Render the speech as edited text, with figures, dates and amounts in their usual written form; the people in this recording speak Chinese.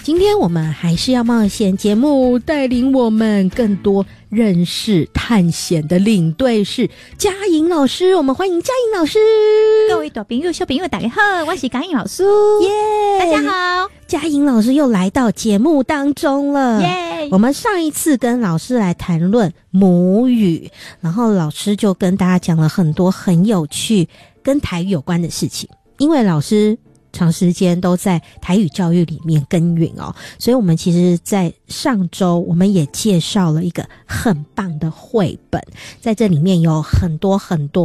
今天我们还是要冒险节目，带领我们更多认识探险的领队是嘉颖老师，我们欢迎嘉颖老师。 各位大朋友小朋友大家好，我是嘉颖老师耶、 大家好。 嘉颖老师又来到节目当中了耶、 我们上一次跟老师来谈论母语，然后老师就跟大家讲了很多很有趣跟台语有关的事情，因为老师长时间都在台语教育里面耕耘哦，所以我们其实在上周我们也介绍了一个很棒的绘本，在这里面有很多